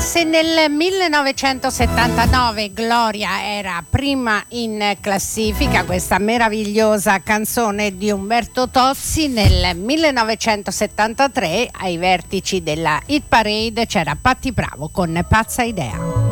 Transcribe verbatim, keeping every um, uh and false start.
Se nel millenovecentosettantanove Gloria era prima in classifica, questa meravigliosa canzone di Umberto Tozzi, nel millenovecentosettantatré ai vertici della Hit Parade c'era Patti Bravo con Pazza Idea.